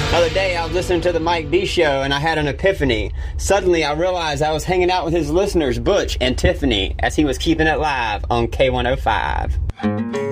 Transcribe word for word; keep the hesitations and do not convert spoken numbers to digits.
The other day, I was listening to the Mike D Show, and I had an epiphany. Suddenly, I realized I was hanging out with his listeners, Butch and Tiffany, as he was keeping it live on K one oh five.